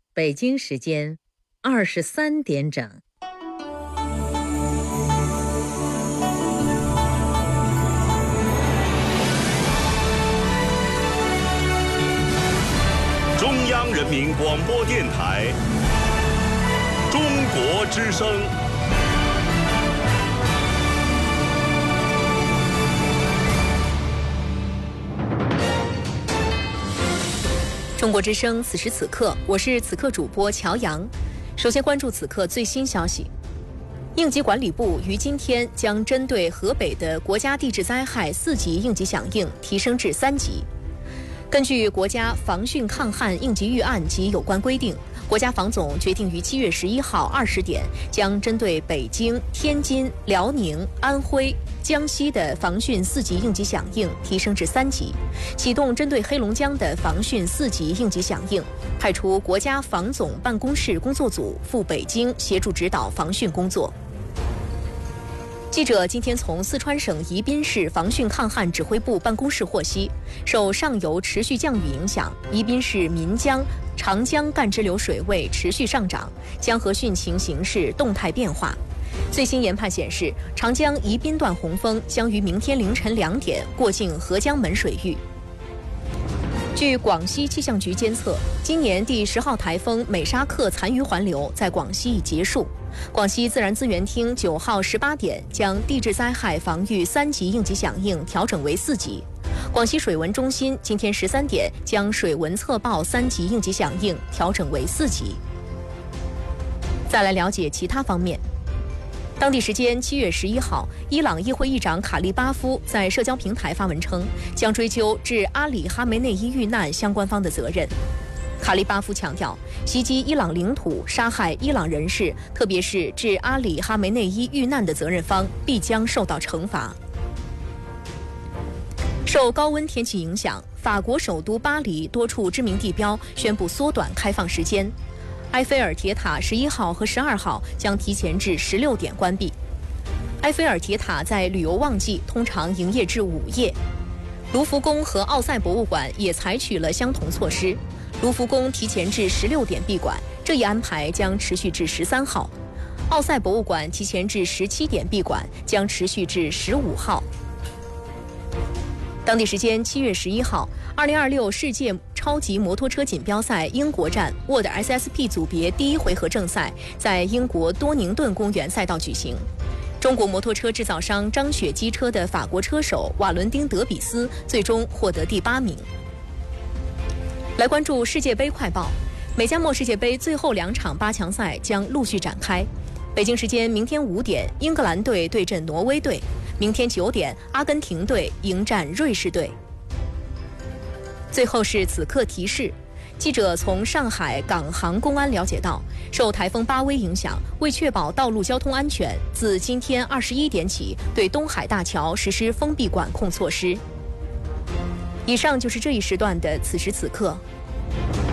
北京时间23点整。 中央人民广播电台中国之声。 中国之声，此时此刻，我是此刻主播乔阳。首先关注此刻最新消息。应急管理部于今天将针对河北的国家地质灾害4级应急响应提升至3级。根据国家防汛抗旱应急预案及有关规定，国家防总决定于7月11号20点，将针对北京、天津、辽宁、安徽、江西的防汛4级应急响应提升至3级，启动针对黑龙江的防汛4级应急响应，派出国家防总办公室工作组赴北京协助指导防汛工作。记者今天从四川省宜宾市防汛抗旱指挥部办公室获悉，受上游持续降雨影响，宜宾市岷江、长江干支流水位持续上涨，江河汛情形势动态变化。最新研判显示，长江宜宾段洪峰将于明天凌晨2点过境合江门水域。据广西气象局监测，今年第10号台风美沙克残余环流在广西已结束。广西自然资源厅9号18点将地质灾害防御3级应急响应调整为4级。广西水文中心今天13点将水文测报3级应急响应调整为4级。再来了解其他方面。当地时间7月11号，伊朗议会议长卡利巴夫在社交平台发文称，将追究致阿里哈梅内伊遇难相关方的责任。卡利巴夫强调，袭击伊朗领土、杀害伊朗人士，特别是致阿里哈梅内伊遇难的责任方，必将受到惩罚。受高温天气影响，法国首都巴黎多处知名地标宣布缩短开放时间。埃菲尔铁塔11号和12号将提前至16点关闭。埃菲尔铁塔在旅游旺季通常营业至午夜。卢浮宫和奥赛博物馆也采取了相同措施。卢浮宫提前至16点闭馆，这一安排将持续至13号。奥赛博物馆提前至17点闭馆，将持续至15号。当地时间7月11号，2026世界超级摩托车锦标赛英国站沃德 SSP 组别第1回合正赛在英国多宁顿公园赛道举行。中国摩托车制造商张雪机车的法国车手瓦伦丁·德比斯最终获得第8名。来关注世界杯快报，美加墨世界杯最后2场8强赛将陆续展开。北京时间明天5点，英格兰队对阵挪威队；明天9点，阿根廷队迎战瑞士队。最后是此刻提示，记者从上海港航公安了解到，受台风巴威影响，为确保道路交通安全，自今天21点起，对东海大桥实施封闭管控措施。以上就是这一时段的此时此刻，